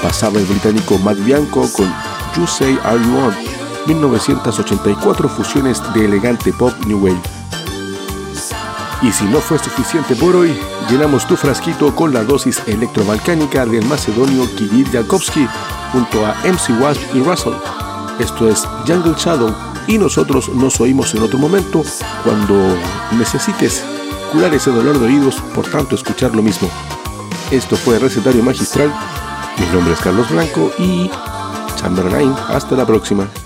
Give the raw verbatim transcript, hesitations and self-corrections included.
pasaba el británico Matt Bianco con You Say Are You On, mil novecientos ochenta y cuatro, fusiones de elegante pop New Wave. Y si no fue suficiente por hoy, llenamos tu frasquito con la dosis electrobalcánica del macedonio Kirill Jakovsky junto a M C Wasp y Russell. Esto es Jungle Shadow y nosotros nos oímos en otro momento cuando necesites curar ese dolor de oídos por tanto escuchar lo mismo. Esto fue Recetario Magistral. Mi nombre es Carlos Blanco y Chamberlain. Hasta la próxima.